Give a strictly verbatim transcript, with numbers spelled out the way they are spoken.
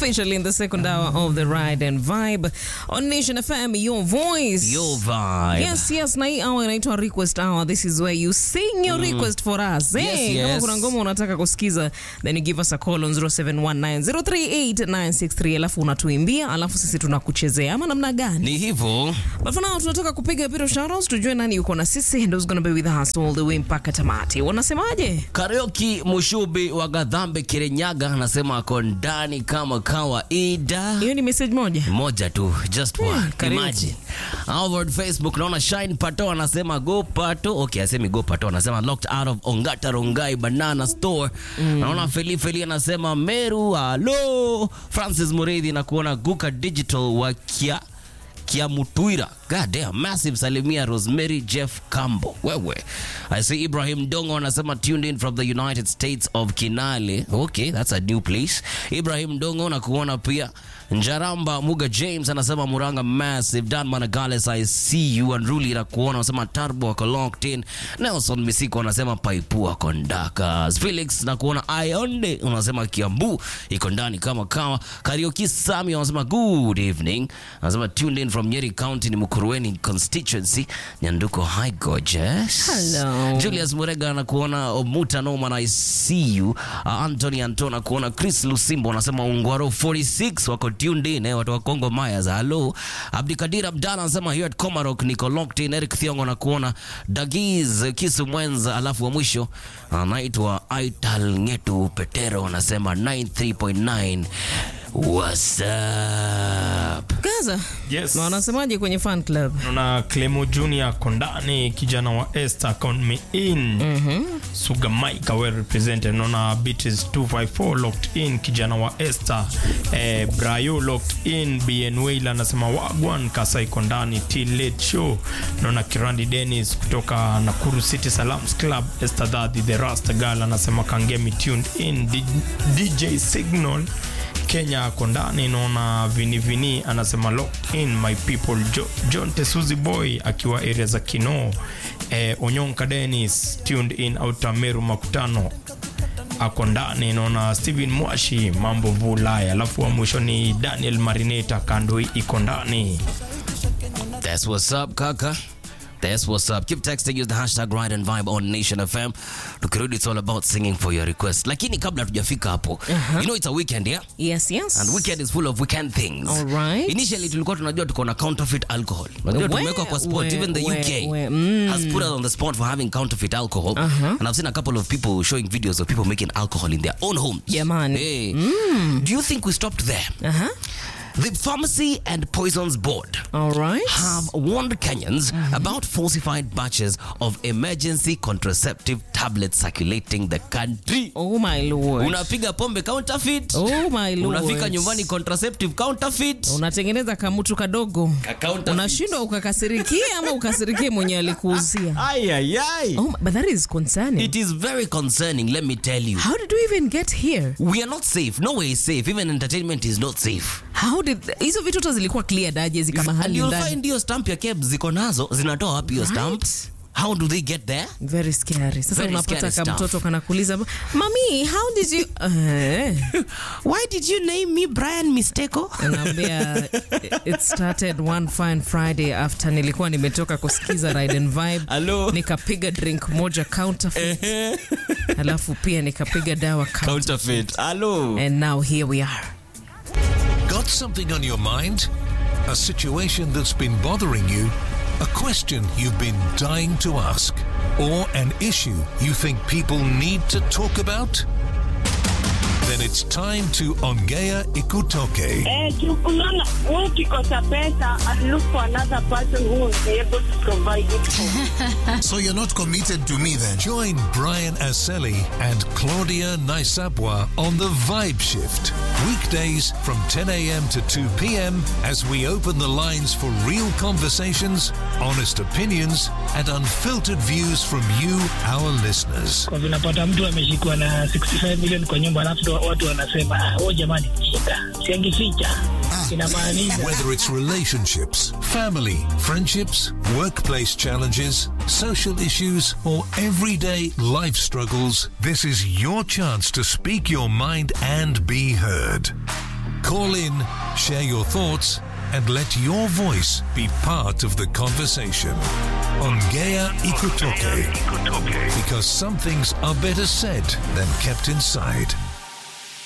officially in the second hour of the Ride and Vibe on Nation F M, your voice. Your vibe. Yes, yes, na hii hour inaitwa request hour. This is where you sing your mm. request for us. Yes, hey, yes. Kama kuna ngoma unataka kusikiza, then you give us a call on zero seven one nine zero three eight nine six three, alafu unatuimbia, alafu sisi tunakuchezea. Ama namna gani? Ni hivyo. But for now, tunataka kupiga bit of shoutouts, tujue nani yuko na sisi and who's going to be with us all the way mpaka tamati. Wanasemaje? Karaoke Mushubi wa Gadhambe Kirinyaga anasema ako ndani kama kawaida. Hiyo ni message moja. Moja tu, just one. Hmm, Imagine. Over Facebook naona Shine Pato anasema go Pato. Okay, asemi go Pato, anasema locked out of Ongata Rongai Banana Store. Mm. Naona Feli Feli anasema Meru, hello. Francis Mureithi na kuona Guka Digital wa Kia Kia Mutuira. God damn, massive salimia Rosemary Jeff Cambo. Wewe. I see Ibrahim Dongo anasema tuned in from the United States of Kinale. Okay, that's a new place. Ibrahim Dongo na kuona pia Njaramba Muga James anasema Muranga massive. Dan Managales, I see you. And Ruli na kuona anasema Turbo wako locked in. Nelson Misiko anasema Paipua Kondakas. Felix na kuona Ionde anasema Kiambu iko ndani kama kawa. Karaoke Sami anasema good evening. Anasema tuned in from Nyeri County ni Mukurweni constituency. Nyanduko hi gorgeous. Hello. Julius Murega anakuona Omuta Norman, I see you. Uh, Anthony Antona kuona Chris Lusimbo anasema Ungwaro forty-six wako tuned in, eh, watu wa Kongo Mayas. Hello. Abdikadir Abdalla anasema here at Komarok niko locked in. Eric Thiongo na kuona Dagiz Kisu Mwenza, alafu wa mwisho anaitwa Aital Ngetu Petero anasema ninety-three point nine. What's up? Gaza. Yes. Na wanasemaje kwenye fan club? Nuna Clemo Junior Kondani, kijana wa Esther count me in. Mhm. Suga Mike well represented. Nuna Beatrice two five four locked in, kijana wa Esther. Eh, Brayo locked in. B N Wayla anasema wagwan Kasai Kondani till late show. Nuna Kirandi Dennis kutoka Nakuru City Salams Club. Esther Daddy the Rasta Girl anasema Kangemi tuned in. D J Signal Kenya Kondani. Nona Vini Vini anasema locked in my people. Jo, John Tesuzi Boy akiwa area za Kino. eh, Onyonka Dennis tuned in Outer Meru Makutano Akondani. Nona Steven Mwashi mambo vulaya, alafu wa mwisho ni Daniel Marineta kando ikondani. That's what's up, kaka. That's what's up. Keep texting, use the hashtag Ride and Vibe on Nation F M. Tukirudi, it's all about singing for your request. Lakini kabla tujafika hapo, uh-huh. you know it's a weekend, yeah? Yes, yes. And weekend is full of weekend things. All right. Initially tulikuwa tunajua tuko na counterfeit alcohol. Unajua tumeweka kwa spot. Where, Even the where, U K where, mm. has put us on the spot for having counterfeit alcohol. Uh-huh. And I've seen a couple of people showing videos of people making alcohol in their own homes. Yeah, man. Hey. Mm. Do you think we stopped there? Uh-huh. The Pharmacy and Poisons Board All right. have warned Kenyans mm-hmm. about falsified batches of emergency contraceptive tablets circulating the country. Oh my lord. Unapiga pombe counterfeit. Oh my lord. Unafika nyumbani contraceptive counterfeit. Unatengeneza kamutu kadogo. Unashindwa ukakasirikia ama ukasirikie mwenye alikuuzia. Ay ay ay. Oh, but that is concerning. It is very concerning, let me tell you. How did we even get here? We are not safe. No way is safe. Even entertainment is not safe. How did hizo vitu tu zilikuwa clear daje zika mahali ndani? ndani? You'll find your stamp ya kebs ziko nazo, zinatoa wapi your stamp? How do they get there? Very scary. Sasa Very unapata scary kama stuff. mtoto kanakuuliza, "Mami, how did you uh, Why did you name me Brian Misteko?" Anambia it started one fine Friday after nilikuwa nimetoka kusikiza Ride and Vibe. Hello. Nikapiga drink moja counterfeit. Alafu pia nikapiga dawa Counterfeit. Hello. And now here we are. Got something on your mind? A situation that's been bothering you? A question you've been dying to ask? Or an issue you think people need to talk about? Then it's time to Ongea Ikutoke. Eh, tukulana, ukikosa pesa and look for another person who will be able to provide it for. So you're not committed to me then? Join Brian Aseli and Claudia Naisabwa on the Vibe Shift. Weekdays from ten a.m. to two p.m. as we open the lines for real conversations, honest opinions, and unfiltered views from you, our listeners. Kwa vinapata mtu ameshikwa na sixty-five million kwa nyumba alafu watu wanasema oh jamani shida siangificha inamaanisha. Whether it's relationships, family, friendships, workplace challenges, social issues, or everyday life struggles, this is your chance to speak your mind and be heard. Call in, share your thoughts, and let your voice be part of the conversation. Ongea Ikutoke. Because some things are better said than kept inside.